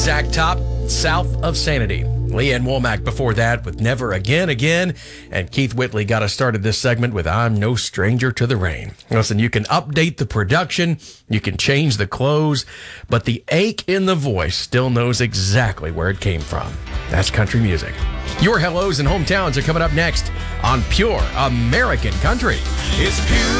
Zach Top, South of Sanity. Leanne Womack before that with Never Again Again. And Keith Whitley got us started this segment with I'm No Stranger to the Rain. Listen, you can update the production, you can change the clothes, but the ache in the voice still knows exactly where it came from. That's country music. Your hellos and hometowns are coming up next on Pure American Country. It's Pure